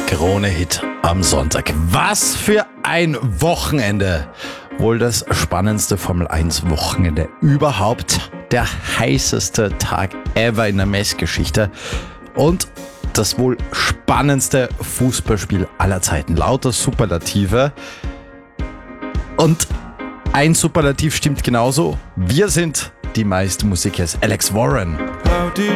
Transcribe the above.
Krone-Hit am Sonntag. Was für ein Wochenende! Wohl das spannendste Formel-1-Wochenende überhaupt. Der heißeste Tag ever in der Messgeschichte. Und das wohl spannendste Fußballspiel aller Zeiten. Lauter Superlative. Und ein Superlativ stimmt genauso. Wir sind die meisten Musikers. Alex Warren. How did